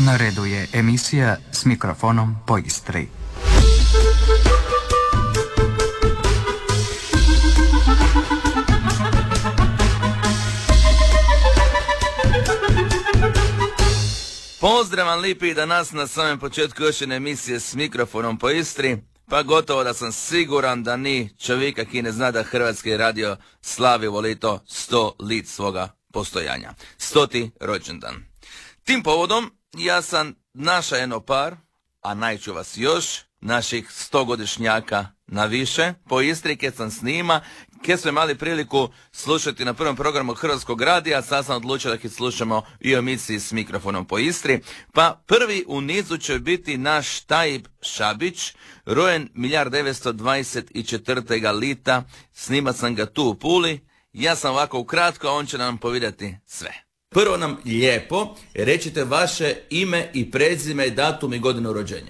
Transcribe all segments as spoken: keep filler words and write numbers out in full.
Na redu je emisija S mikrofonom po Istri. Pozdrav vam lipi danas na samom početku još jedne emisije S mikrofonom po Istri. Pa gotovo da sam siguran da ni čovjeka ki ne zna da Hrvatski radio slavi volito sto lit svoga postojanja. Stoti rođendan. Tim povodom ja sam naša eno par, a najću vas još, naših stogodišnjaka na više, po Istri kad sam snima, kad smo imali priliku slušati na prvom programu Hrvatskog radija, sad sam odlučio da ih slušamo i u emisiji S mikrofonom po Istri. Pa prvi u nizu će biti naš Tajib Šabić, rojen hiljadu devetsto dvadeset četvrtega lita, snima sam ga tu u Puli, ja sam ovako ukratko, a on će nam povedati sve. Prvo nam lijepo rečite vaše ime i prezime, datum i godinu rođenja.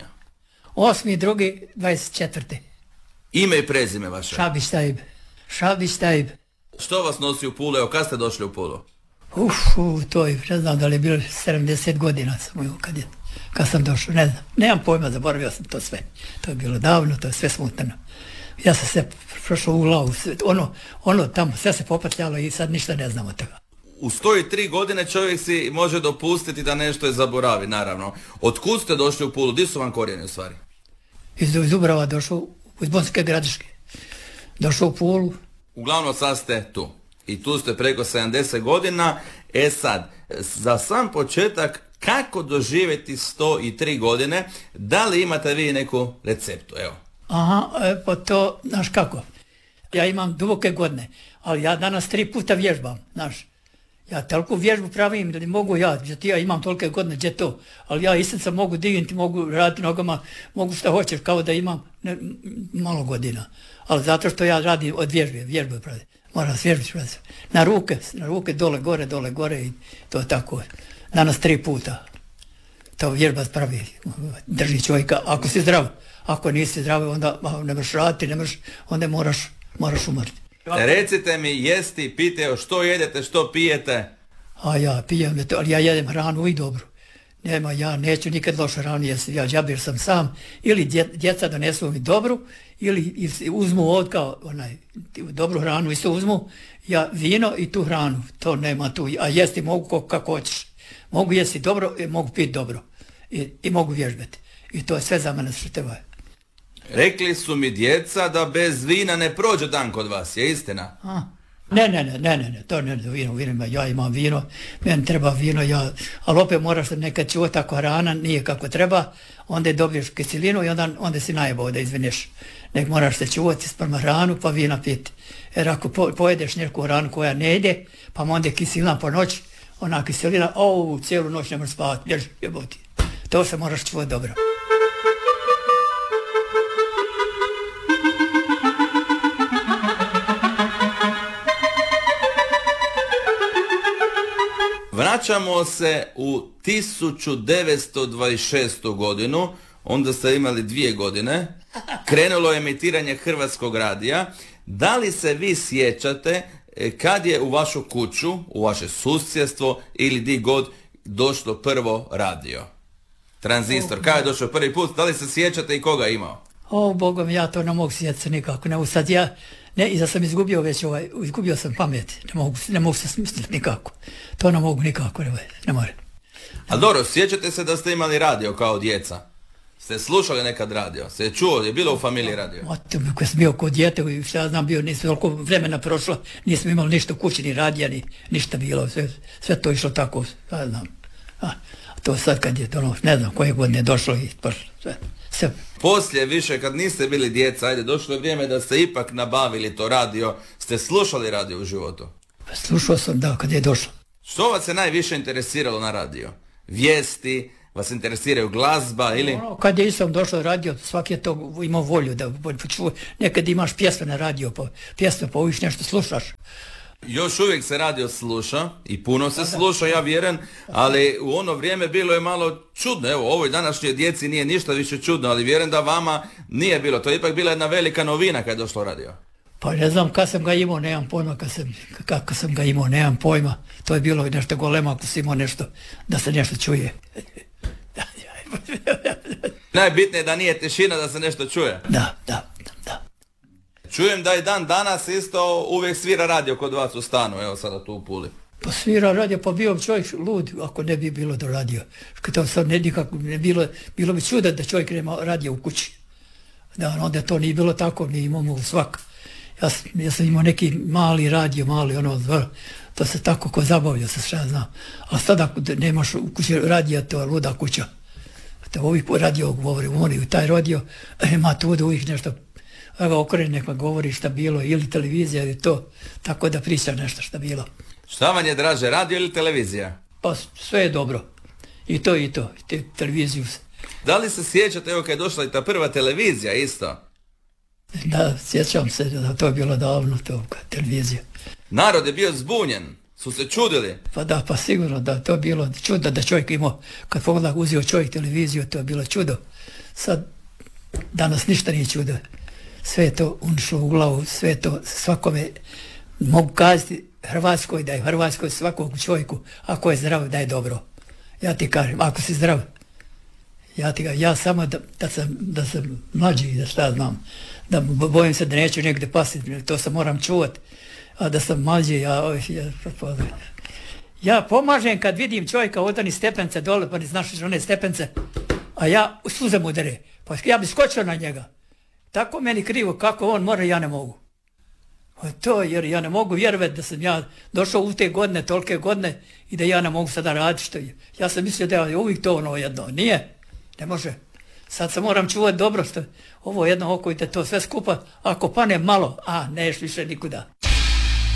osmi drugi dvadeset četvrti. Ime i prezime vaše. Šabić Tajib. Šabić Tajib. Što vas nosi u Pulu? Evo, kad ste došli u Pulu? Uf, u toj, ne znam da li je bilo sedamdeset godina sam, kad, je, kad sam došao, ne znam. Nemam pojma, zaboravio sam to sve. To je bilo davno, to je sve smutno. Ja sam se prošao u glavu, ono, ono tamo, sve se popatljalo i sad ništa ne znam od toga. U sto i tri godine čovjek si može dopustiti da nešto je zaboravi, naravno. Otkud ste došli u Pulu? Gdje su vam korijeni u stvari? Iz, iz Ubrava došao, iz Bonske Gradiške. Došao u Pulu. Uglavnom sad ste tu. I tu ste preko sedamdeset godina. E sad, za sam početak, kako doživjeti sto i tri godine? Da li imate vi neku receptu? Evo. Aha, e, pa to, znaš kako? Ja imam duboke godine, ali ja danas tri puta vježbam, znaš. Ja toliko vježbu pravim da mogu ja, gdje ja imam tolike godine, gdje to, ali ja istina sam mogu dignuti, mogu raditi nogama, mogu šta hoćeš, kao da imam ne, malo godina, ali zato što ja radim od vježbe, vježbe pravim, moram vježbiti pravim. Na ruke, na ruke, dole, gore, dole, gore i to tako, danas tri puta, to vježba spravi, drži čovjeka, ako si zdrav, ako nisi zdrav, onda ne možeš raditi, ne možeš, onda moraš, moraš umrti. Recite mi, jesti, pite, što jedete, što pijete? A ja pijem, ali ja jedem hranu i dobru. Nema, ja neću nikad lošu hranu jesti, ja džabir sam sam. Ili dje, djeca donesu mi dobru, ili uzmu od kao onaj, dobru hranu isto uzmu, ja vino i tu hranu, to nema tu. A jesti mogu kako hoćeš. Mogu jesti dobro i mogu piti dobro. I, i mogu vježbati. I to je sve za mene što treba. Rekli su mi djeca da bez vina ne prođe dan kod vas, je istina? A, ne, ne, ne, ne, ne, to ne, vino, vino, ja imam vino, meni treba vino, ja, ali opet moraš nekad čuvati ako hrana nije kako treba, onda dobiješ kiselinu i onda, onda si najebao da izvineš. Nek moraš se čuvati sprema hranu pa vina piti. Jer ako po, pojedeš neku hranu koja ne ide, pa onda kiselina po noći, ona kiselina, o, cijelu noć ne možeš spavati, jer jeboti. To se moraš čuvati dobro. Vraćamo se u tisuću devetsto dvadeset šestu godinu, onda ste imali dvije godine, krenulo je emitiranje Hrvatskog radija. Da li se vi sjećate kad je u vašu kuću, u vaše susjedstvo ili di god došlo prvo radio? Tranzistor, kada je došao prvi put, da li se sjećate i koga je imao? O, Bogom, ja to ne mogu sjetiti nikako, ne, sad ja, ne, i da sam izgubio već ovaj, izgubio sam pamet, ne mogu, ne mogu se smisliti nikako, to ne mogu nikako, ne, ne more. A dobro, sjećate se da ste imali radio kao djeca? Ste slušali nekad radio? Se je čuo, je bilo u familiji radio? O, kad sam bio kod djete, šta ja znam, bio, nisam toliko vremena prošlo, nisam imali ništa u kući, ni radija, ni ništa bilo, sve, sve to išlo tako, ja znam. A, to sad kad je, ono, ne znam koje godine došlo i pošlo, sve. Sve. Poslije više, kad niste bili djeca, ajde, došlo je vrijeme da ste ipak nabavili to radio, ste slušali radio u životu? Slušao sam, da, kad je došlo. Što vas je najviše interesiralo na radio? Vijesti, vas interesiraju glazba ili? Ono, kad je istom došlo radio, svaki je to imao volju da čuje. Nekad imaš pjesme na radio, pa pjesme pa uvijek nešto slušaš. Još uvijek se radio sluša i puno se sluša, ja vjerujem, ali u ono vrijeme bilo je malo čudno. Evo, ovoj današnjoj djeci nije ništa više čudno, ali vjerujem da vama nije bilo. To je ipak bila jedna velika novina kad je došlo radio. Pa ne znam kad sam ga imao, nemam pojma, kad sam, kako sam ga imao, nemam pojma. To je bilo nešto golema ako si imao nešto, da se nešto čuje. Najbitnije je da nije tišina, da se nešto čuje. Da, da, da. Čujem da i dan danas isto uvijek svira radio kod vas u stanu, evo sada tu u Puli. Pa svira radio, pa bio bi čovjek lud ako ne bi bilo do radio. To sad ne nikako, ne bilo, bilo bi čuda da čovjek nema radio u kući. Da, onda to nije bilo tako, mi imamo svak. Ja, ja sam imao neki mali radio, mali ono, to se tako ko zabavlja se šta znam. A sada nemaš u kući radija, to je luda kuća. To ovih radio govori, oni taj radio, ima tu da uvijek nešto, da ga okrene, nek vam govori šta bilo, ili televizija ili to, tako da priča nešto šta bilo. Šta vam je draže, radio ili televizija? Pa sve je dobro. I to i to, i te televiziju. Da li se sjećate, evo kad je došla i ta prva televizija isto? Da, sjećam se da to je bilo davno, to televizija. Narod je bio zbunjen, su se čudili. Pa da, pa sigurno da to je bilo čudo da čovjek imao, kad pogleda uzio čovjek televiziju, to je bilo čudo. Sad, danas ništa nije čudo. Sve je to unišlo u glavu, sve je to svakome, mogu kazati Hrvatskoj, da je Hrvatskoj svakog čovjeku, ako je zdrav, da je dobro. Ja ti kažem, ako si zdrav, ja ti kažem, ja samo da, da, sam, da sam mlađi, da šta znam, da bojim se da neću negdje pasiti, to se moram čuvati, a da sam mlađi, ja, ja, ja pomažem kad vidim čovjeka od onih stepence dole, pa ne znaš one stepence, a ja suze mu dere, pa ja bi skočio na njega. Tako meni krivo, kako on mora, ja ne mogu. To, jer ja ne mogu vjerovati da sam ja došao u te godine, tolike godine i da ja ne mogu sada raditi što je. Ja sam mislio da je uvijek to ono jedno. Nije, ne može. Sad se moram čuvati dobro što ovo jedno oko i to sve skupa, ako pane malo, a neš više nikuda.